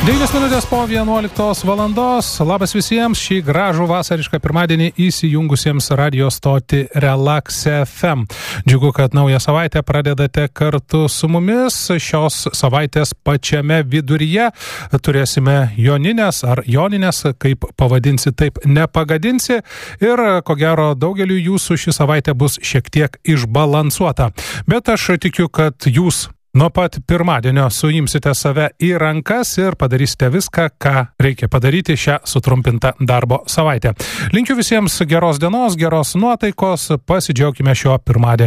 9 minutės po 11 valandos. Labas visiems šį gražų vasarišką pirmadienį įsijungusiems radio stoti Relax FM. Džiugu, kad naują savaitę pradedate kartu su mumis. Šios savaitės pačiame viduryje turėsime joninės ar joninės, kaip pavadinsi, taip nepagadinsi. Ir ko gero daugeliu jūsų ši savaitė bus šiek tiek išbalansuota. Bet aš tikiu, kad jūs nuo pat pirmadienio suimsite save į rankas ir padarysite viską, ką reikia padaryti šią sutrumpintą darbo savaitę. Linkiu visiems geros dienos, geros nuotaikos, pasidžiaugime šio pirmadienio